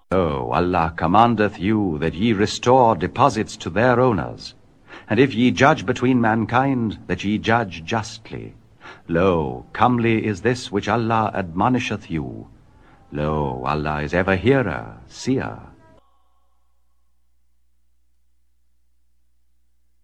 Lo, Allah commandeth you that ye restore deposits to their owners, and if ye judge between mankind, that ye judge justly. Lo, comely is this which Allah admonisheth you. Lo, Allah is ever hearer, seer.